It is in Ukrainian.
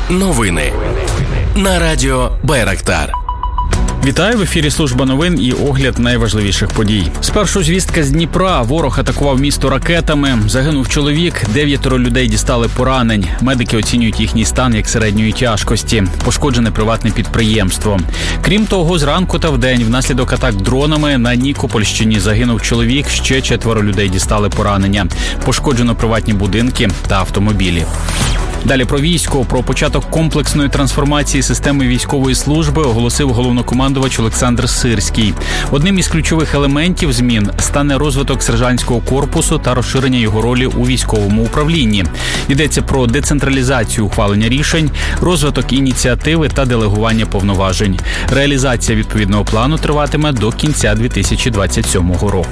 Новини на радіо Байрактар. Вітаю, в ефірі служба новин і огляд найважливіших подій. Спершу звістка з Дніпра. Ворог атакував місто ракетами. Загинув чоловік, 9 людей дістали поранень. Медики оцінюють їхній стан як середньої тяжкості. Пошкоджене приватне підприємство. Крім того, зранку та вдень внаслідок атак дронами на Нікопольщині загинув чоловік, ще 4 людей дістали поранення. Пошкоджено приватні будинки та автомобілі. Далі про військо. Про початок комплексної трансформації системи військової служби оголосив головнокомандувач Олександр Сирський. Одним із ключових елементів змін стане розвиток сержантського корпусу та розширення його ролі у військовому управлінні. Йдеться про децентралізацію ухвалення рішень, розвиток ініціативи та делегування повноважень. Реалізація відповідного плану триватиме до кінця 2027 року.